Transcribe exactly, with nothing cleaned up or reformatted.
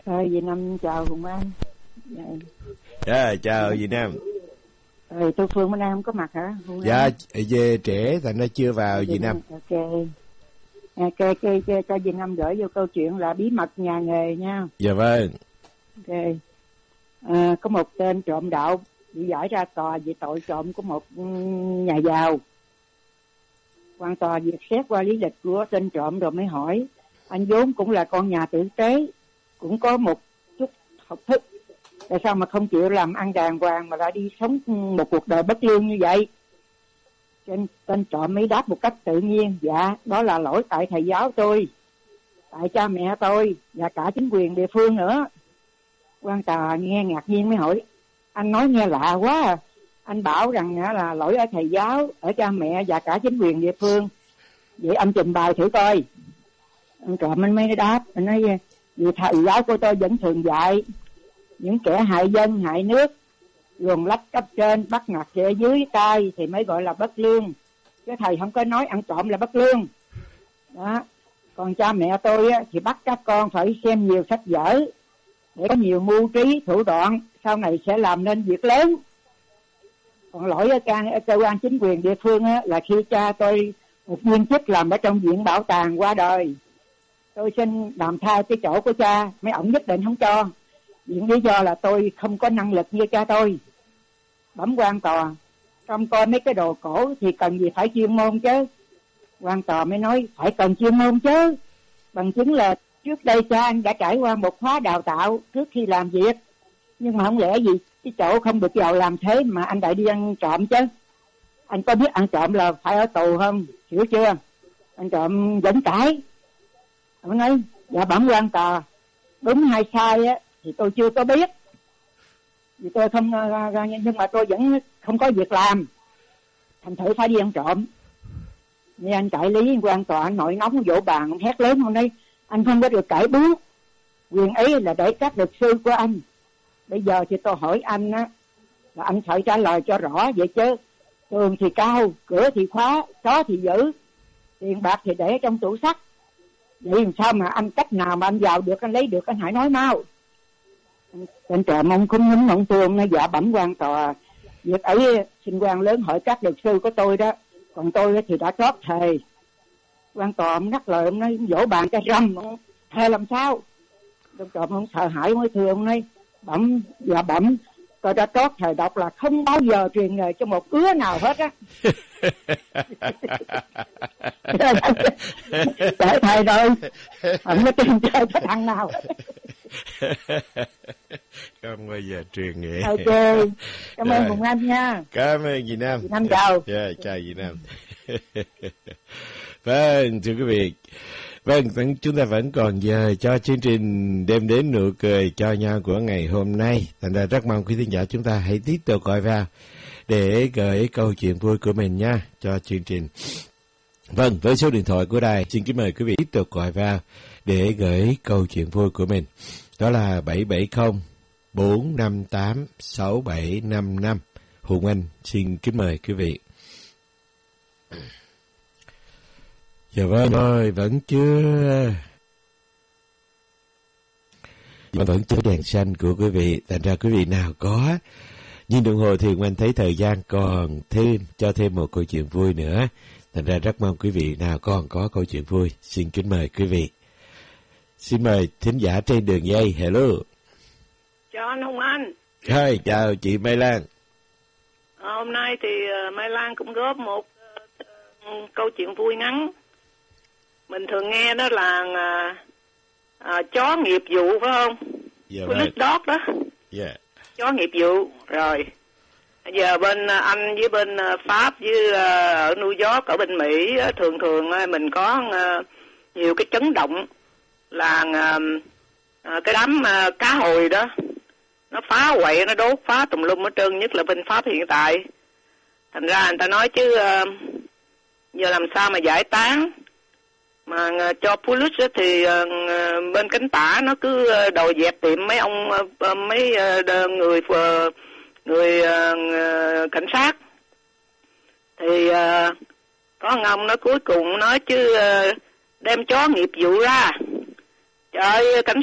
Thôi dì Năm chào Hùng Anh. Dạ, dạ chào dì Năm. Rồi tôi Phương bữa nay không có mặt hả Hùng Dạ Anh? về trễ thành nó chưa vào dì Năm. Ok. À, cái, cái, cái, cho dì Năm gửi vô câu chuyện là bí mật nhà nghề nha. Dạ vâng. Ok. À, có một tên trộm đạo bị giải ra tòa vì tội trộm của một nhà giàu. Quan tòa việc xét qua lý lịch của tên trộm rồi mới hỏi, anh vốn cũng là con nhà tử tế, cũng có một chút học thức, tại sao mà không chịu làm ăn đàng hoàng mà lại đi sống một cuộc đời bất lương như vậy? Trên tên trộm mới đáp một cách tự nhiên, dạ đó là lỗi tại thầy giáo tôi, tại cha mẹ tôi và cả chính quyền địa phương nữa. Quan tòa nghe ngạc nhiên mới hỏi, anh nói nghe lạ quá à. Anh bảo rằng là lỗi ở thầy giáo, ở cha mẹ và cả chính quyền địa phương, vậy anh trình bày thử coi. Ông trộm anh mới đáp, anh nói vì thầy giáo của tôi vẫn thường dạy những kẻ hại dân hại nước, luồn lách cấp trên bắt nạt kẻ dưới tay thì mới gọi là bất lương, chứ thầy không có nói ăn trộm là bất lương đó. Còn cha mẹ tôi á, thì bắt các con phải xem nhiều sách vở để có nhiều mưu trí thủ đoạn, sau này sẽ làm nên việc lớn. Còn lỗi ở cơ, ở cơ quan chính quyền địa phương á, là khi cha tôi một viên chức làm ở trong viện bảo tàng qua đời, tôi xin làm thay cái chỗ của cha, mấy ổng nhất định không cho, viện lý do là tôi không có năng lực như cha tôi. Bẩm quan tòa, trong coi mấy cái đồ cổ thì cần gì phải chuyên môn chứ? Quan tòa mới nói phải cần chuyên môn chứ, bằng chứng là trước đây cha anh đã trải qua một khóa đào tạo trước khi làm việc, nhưng mà không lẽ gì cái chỗ không được giàu làm thế mà anh lại đi ăn trộm chứ? Anh có biết ăn trộm là phải ở tù không, hiểu chưa? Anh trộm vẫn cãi. Ông nói dạ bẩm quan tòa, đúng hay sai á thì tôi chưa có biết, vì tôi không, nhưng mà tôi vẫn không có việc làm, thành thử phải đi ăn trộm. Nghe anh cãi lý, quan tòa anh nội nóng vỗ bàn, ông hét lớn, ông nói anh không có được cãi bước, quyền ấy là để các luật sư của anh. Bây giờ thì tôi hỏi anh á, là anh phải trả lời cho rõ vậy chứ. Tường thì cao, cửa thì khóa, chó thì giữ, tiền bạc thì để trong tủ sắt, vậy làm sao mà anh cách nào mà anh vào được, anh lấy được, anh hãy nói mau. Tên trộm ông cũng nhính ông thương, nó dạ bẩm quan tòa, việc ấy xin quan lớn hỏi các luật sư của tôi đó, còn tôi thì đã trót thề. Quan tòa ông ngắt lời, ông nói vỗ bàn cái râm, thề làm sao? Tên trộm ông sợ hãi mới thưa, ông nói bẩm dạ bẩm, tôi đã trót thề độc là không bao giờ truyền nghề cho một ứa nào hết á. Để thầy rồi không có tiền chơi cái thằng nào. Không bao giờ truyền nghề. Ok, cảm ơn Hùng Anh nha. Cảm ơn dì Năm. Dì Năm chào. Dạ, chào dì Năm. Vâng, thưa quý vị, vâng, chúng ta vẫn còn giờ cho chương trình đem đến nụ cười cho nhau của ngày hôm nay. Thành ra rất mong quý thính giả chúng ta hãy tiếp tục gọi vào để gửi câu chuyện vui của mình nha cho chương trình. Vâng, với số điện thoại của đài, xin kính mời quý vị tiếp tục gọi vào để gửi câu chuyện vui của mình. Đó là bảy bảy không bốn năm tám sáu bảy năm năm. Hùng Anh xin kính mời quý vị. Dạ vâng, rồi vẫn chưa vẫn chưa đèn xanh của quý vị. Thành ra quý vị nào có nhìn đồng hồ thì Hùng Anh thấy thời gian còn thêm cho thêm một câu chuyện vui nữa. Thành ra rất mong quý vị nào còn có câu chuyện vui, xin kính mời quý vị. Xin mời thính giả trên đường dây. Hello. Chào anh Hùng Anh. Hi, chào chị Mai Lan. À, hôm nay thì uh, Mai Lan cũng góp một uh, câu chuyện vui ngắn. Mình thường nghe đó là uh, uh, chó nghiệp vụ phải không? Dạ Police vâng. dog đó. Dạ. Yeah. Chó nghiệp vụ. Rồi. Giờ bên uh, Anh với bên uh, Pháp với uh, ở New York, ở bên Mỹ uh, thường thường uh, mình có uh, nhiều cái chấn động là uh, uh, cái đám uh, cá hồi đó. Nó phá quậy, nó đốt phá tùm lum hết trơn, nhất là bên Pháp hiện tại. Thành ra người ta nói chứ uh, giờ làm sao mà giải tán. Mà uh, cho police thì uh, bên cánh tả nó cứ uh, đòi dẹp tiệm mấy ông uh, mấy uh, người uh, người uh, cảnh sát. Thì uh, có ông ông nói cuối cùng nói chứ uh, đem chó nghiệp vụ ra. Trời ơi, cảnh